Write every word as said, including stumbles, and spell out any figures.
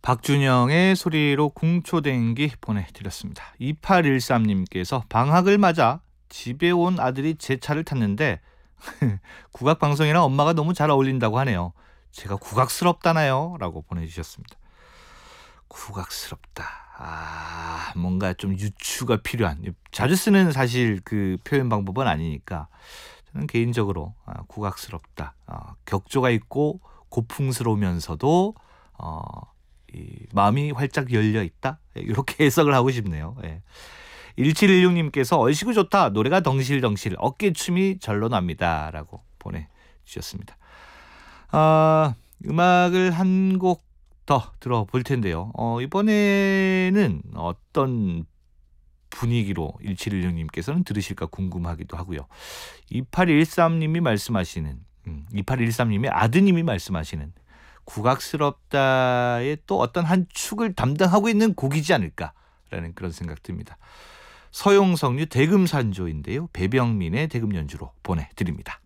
박준영의 소리로 궁초댕기 보내드렸습니다. 이팔일삼님께서 방학을 맞아 집에 온 아들이 제 차를 탔는데 국악방송이랑 엄마가 너무 잘 어울린다고 하네요. 제가 국악스럽다나요? 라고 보내주셨습니다. 국악스럽다. 아, 뭔가 좀 유추가 필요한, 자주 쓰는 사실 그 표현 방법은 아니니까 저는 개인적으로 아, 국악스럽다. 어, 격조가 있고 고풍스러우면서도 어, 이 마음이 활짝 열려 있다. 이렇게 해석을 하고 싶네요. 예. 일칠일육님께서 얼씨구 좋다. 노래가 덩실덩실 어깨춤이 절로 납니다. 라고 보내주셨습니다. 아, 음악을 한 곡 더 들어볼 텐데요. 어, 이번에는 어떤 분위기로 일칠일육님께서는 들으실까 궁금하기도 하고요. 이팔일삼님이 말씀하시는 음, 이팔일삼님의 아드님이 말씀하시는 국악스럽다의 또 어떤 한 축을 담당하고 있는 곡이지 않을까라는 그런 생각 듭니다. 서용석류 대금산조인데요. 배병민의 대금 연주로 보내드립니다.